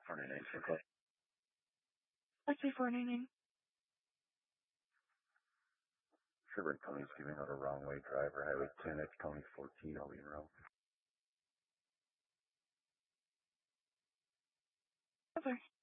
499 Circle. Let's say 499. Sherburne County's giving out a wrong way driver, Highway 10, Edge County 14, I'll be in route. Over.